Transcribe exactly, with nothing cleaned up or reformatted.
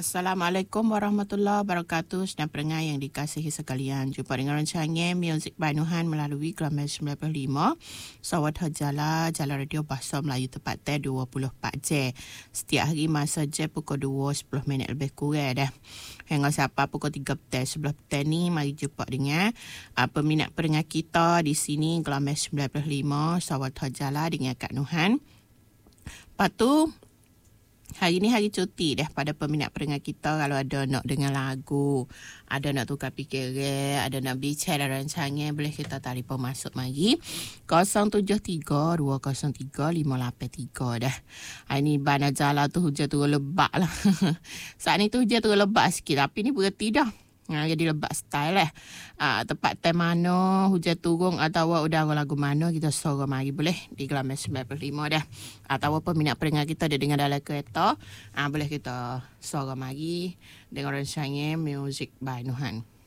Assalamualaikum warahmatullahi wabarakatuh. Sedang pendengar yang dikasihi sekalian, jumpa dengan rancangan Muzik by Nuhan melalui Gelombang sembilan puluh lima Sawat Hajala, Jalan Radio Bahasa Melayu tepatnya dua puluh empat jam. Setiap hari masa je pukul dua sepuluh minit lebih kurang dah. Hingga siapa pukul tiga petang sebelah petang ni, mari jumpa dengan uh, peminat pendengar kita di sini Gelombang sembilan puluh lima Sawat Hajala dengan Kak Nuhan. Lepas tu hari ni hari cuti dah pada peminat pendengar kita. Kalau ada nak dengar lagu, ada nak tukar fikiran, ada nak bicara rancangan, boleh kita telefon masuk mari kosong tujuh tiga dua kosong tiga lima lapan tiga dah. Hari ni bana jalan tu hujan tu lebat lah. Saat ni tu hujan tu lebat sikit, tapi ni berhenti dah. Ha, jadi lebat style lah. Ha, tempat time mana hujan turun atau udara lagu mana, kita suruh mari boleh di Gelombang sembilan puluh lima dah. Atau peminat pendengar kita ada dengar dalam kereta, ha, boleh kita suruh mari dengan rancangan Muzik by Nuhan.